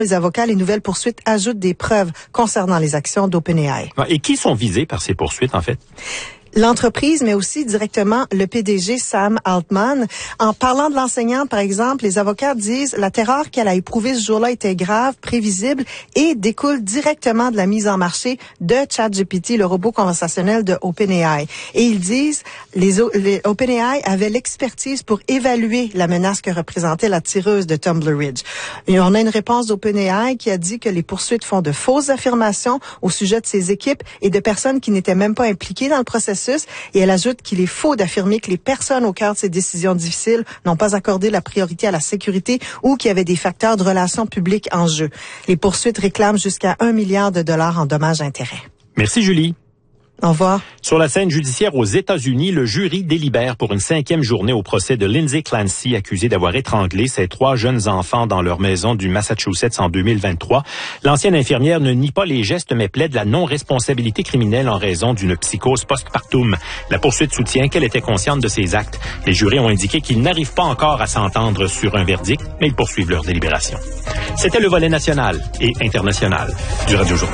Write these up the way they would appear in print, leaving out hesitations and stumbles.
Les avocats, les nouvelles poursuites ajoutent des preuves concernant les actions d'OpenAI. Et qui sont visés par ces poursuites, en fait? L'entreprise, mais aussi directement le PDG Sam Altman. En parlant de l'enseignante, par exemple, les avocats disent la terreur qu'elle a éprouvée ce jour-là était grave, prévisible et découle directement de la mise en marché de ChatGPT, le robot conversationnel de OpenAI. Et ils disent les OpenAI avaient l'expertise pour évaluer la menace que représentait la tireuse de Tumbler Ridge. Et on a une réponse d'OpenAI qui a dit que les poursuites font de fausses affirmations au sujet de ses équipes et de personnes qui n'étaient même pas impliquées dans le processus. Et elle ajoute qu'il est faux d'affirmer que les personnes au cœur de ces décisions difficiles n'ont pas accordé la priorité à la sécurité ou qu'il y avait des facteurs de relations publiques en jeu. Les poursuites réclament jusqu'à $1 milliard en dommages-intérêts. Merci, Julie. Au revoir. Sur la scène judiciaire aux États-Unis, le jury délibère pour une 5e journée au procès de Lindsay Clancy, accusée d'avoir étranglé ses 3 jeunes enfants dans leur maison du Massachusetts en 2023. L'ancienne infirmière ne nie pas les gestes, mais plaide la non-responsabilité criminelle en raison d'une psychose postpartum. La poursuite soutient qu'elle était consciente de ses actes. Les jurys ont indiqué qu'ils n'arrivent pas encore à s'entendre sur un verdict, mais ils poursuivent leur délibération. C'était le volet national et international du Radio-Journal.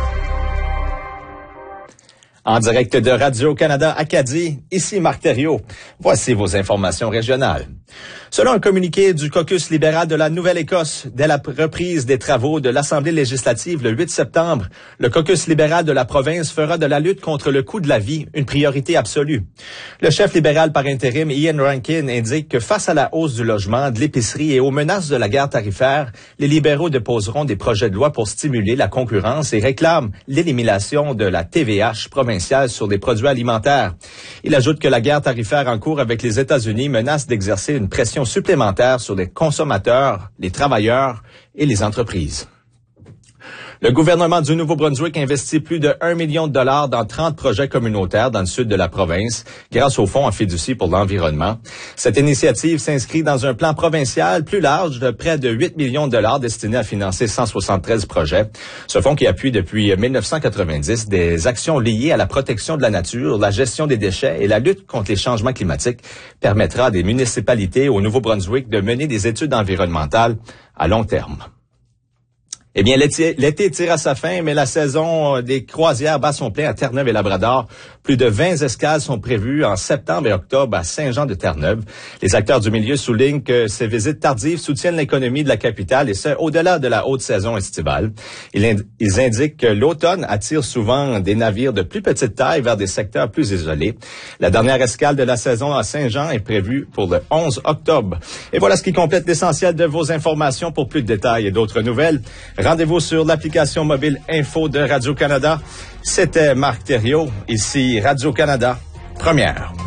En direct de Radio-Canada Acadie, ici Marc Thériault. Voici vos informations régionales. Selon un communiqué du caucus libéral de la Nouvelle-Écosse, dès la reprise des travaux de l'Assemblée législative le 8 septembre, le caucus libéral de la province fera de la lutte contre le coût de la vie une priorité absolue. Le chef libéral par intérim, Ian Rankin, indique que face à la hausse du logement, de l'épicerie et aux menaces de la guerre tarifaire, les libéraux déposeront des projets de loi pour stimuler la concurrence et réclament l'élimination de la TVH provinciale sur des produits alimentaires. Il ajoute que la guerre tarifaire en cours avec les États-Unis menace d'exercer une pression supplémentaire sur les consommateurs, les travailleurs et les entreprises. Le gouvernement du Nouveau-Brunswick investit plus de $1 million dans 30 projets communautaires dans le sud de la province, grâce au Fonds en fiducie pour l'environnement. Cette initiative s'inscrit dans un plan provincial plus large de près de $8 millions destiné à financer 173 projets. Ce fonds qui appuie depuis 1990 des actions liées à la protection de la nature, la gestion des déchets et la lutte contre les changements climatiques permettra à des municipalités au Nouveau-Brunswick de mener des études environnementales à long terme. Eh bien, l'été tire à sa fin, mais la saison des croisières bat son plein à Terre-Neuve et Labrador. Plus de 20 escales sont prévues en septembre et octobre à Saint-Jean-de-Terre-Neuve. Les acteurs du milieu soulignent que ces visites tardives soutiennent l'économie de la capitale et ce, au-delà de la haute saison estivale. Ils indiquent que l'automne attire souvent des navires de plus petite taille vers des secteurs plus isolés. La dernière escale de la saison à Saint-Jean est prévue pour le 11 octobre. Et voilà ce qui complète l'essentiel de vos informations. Pour plus de détails et d'autres nouvelles, rendez-vous sur l'application mobile Info de Radio-Canada. C'était Marc Thériault, ici Radio-Canada, première.